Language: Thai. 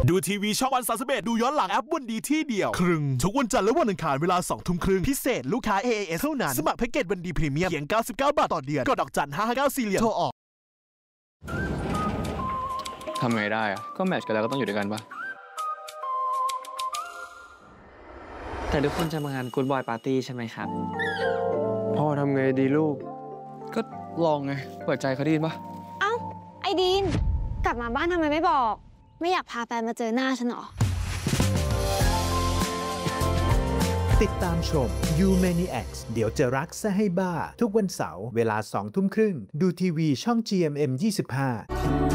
ดูทีวีช่องวัน31ดูย้อนหลังแอปวันดีที่เดียวครึ่งทุกวันจันทร์และวันอังคารเวลา 20:30 น.พิเศษลูกค้า AAS เท่านั้นสมัครแพ็กเกจวันดีพรีเมียมเพียง99 บาทต่อเดือนกดดอกจัน559 4 เหลี่ยมโทรออกทำไงได้อะก็แมทช์กันแล้วก็ต้องอยู่ด้วยกันปะแต่ทุกคนจะมางานกู๊ดบอยปาร์ตี้ใช่ไหมครับพ่อทำไงดีลูกก็ลองไงเปิดใจเขาดีนปะเอ้าไอดีนกลับมาบ้านทำไมไม่บอกไม่อยากพาแฟนมาเจอหน้าฉันหรอติดตามชม You Maniacs เดี๋ยวจะรักซะให้บ้าทุกวันเสาร์เวลา 20:30 น.ดูทีวีช่อง GMM 25